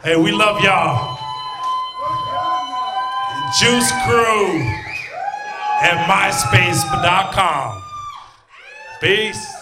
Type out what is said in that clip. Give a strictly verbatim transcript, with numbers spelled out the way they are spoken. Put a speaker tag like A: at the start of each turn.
A: Hey, we love y'all. Juice Crew at myspace dot com. Peace.